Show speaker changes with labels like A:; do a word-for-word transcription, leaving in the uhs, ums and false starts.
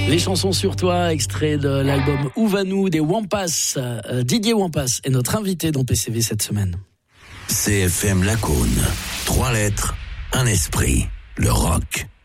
A: Les chansons sur toi, extrait de l'album Où va-nous des Wampas. Euh, Didier Wampas est notre invité dans P C V cette semaine.
B: C F M Lacaune, trois lettres, un esprit, le rock.